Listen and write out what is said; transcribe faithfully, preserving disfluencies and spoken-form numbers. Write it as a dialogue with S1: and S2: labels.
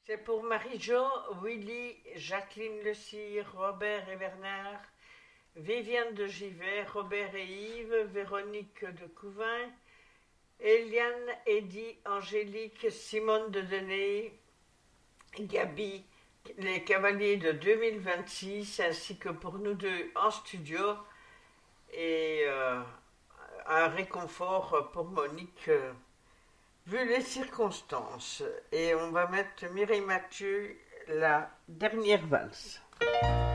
S1: C'est pour Marie-Jo, Willy, Jacqueline Le Cire, Robert et Bernard, Viviane de Givet, Robert et Yves, Véronique de Couvin, Eliane, Eddy, Angélique, Simone de Denay, Gabi, les cavaliers de deux mille vingt-six, ainsi que pour nous deux en studio, et euh, un réconfort pour Monique, euh, vu les circonstances. Et on va mettre Mireille Mathieu, la dernière valse.